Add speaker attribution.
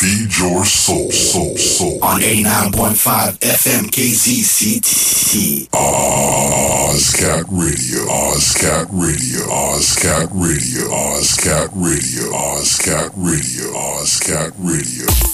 Speaker 1: Feed your soul.
Speaker 2: On 89.5 FM KZCT.
Speaker 1: Ozcat Radio. Ozcat Radio. Ozcat Radio. Ozcat Radio. Ozcat Radio. Ozcat Radio.